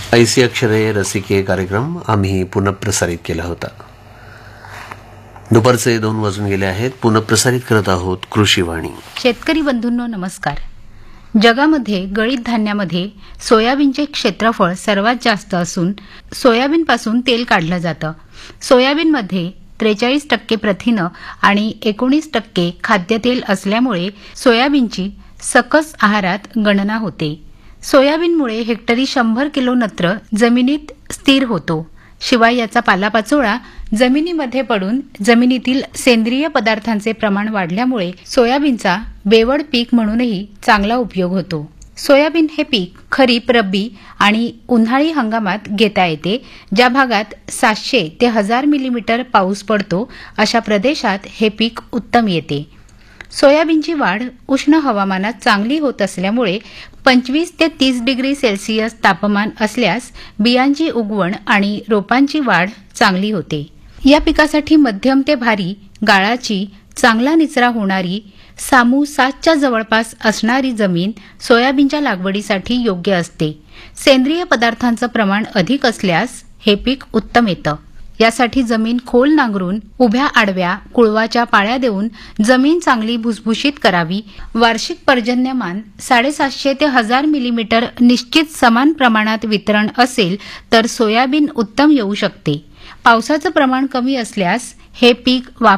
ऐसी अक्षरे रसिके कार्यक्रम आम्ही पुनःप्रसारित केला होता. दुपारचे 2 वाजून गेले आहेत. पुनःप्रसारित करत आहोत कृषीवाणी. शेतकरी बंधूंनो नमस्कार. जगामध्ये गळीत धान्यामध्ये सोयाबीनचे क्षेत्रफळ सर्वात जास्त असून सोयाबीनपासून तेल काढलं जातं. सोयाबीनमध्ये 43% प्रथिनं आणि 19% खाद्यतेल असल्यामुळे सोयाबीनची सकस आहारात गणना होते. सोयाबीनमुळे हेक्टरी 100 किलो नत्र जमिनीत स्थिर होतो. शिवाय याचा पालापाचोळा जमिनीमध्ये पडून जमिनीतील सेंद्रिय पदार्थांचे प्रमाण वाढल्यामुळे सोयाबीनचा बेवड पीक म्हणूनही चांगला उपयोग होतो. सोयाबीन हे पीक खरीप, रब्बी आणि उन्हाळी हंगामात घेता येते. ज्या भागात 700 ते 1000 मिलीमीटर पाऊस पडतो अशा प्रदेशात हे पीक उत्तम येते. सोयाबीनची वाढ उष्ण हवामानात चांगली होत असल्यामुळे 25 ते 30 डिग्री सेल्सिअस तापमान असल्यास बियांची उगवण आणि रोपांची वाढ चांगली होते. या पिकासाठी मध्यम ते भारी गाळाची चांगला निचरा होणारी सामू 7च्या जवळपास असणारी जमीन सोयाबीनच्या लागवडीसाठी योग्य असते. सेंद्रिय पदार्थांचं प्रमाण अधिक असल्यास हे पीक उत्तम येतं. यासाठी जमीन खोल नांगरून उभ्या आडव्या कुळवाच्या पाळ्या देऊन जमीन चांगली भुसभुशीत करावी. वार्षिक पर्जन्यमान 750 ते 1000 मिलीमीटर निश्चित समान प्रमाणात वितरण असेल तर सोयाबीन उत्तम येऊ शकते. पावसाचं प्रमाण कमी असल्यास हे पीक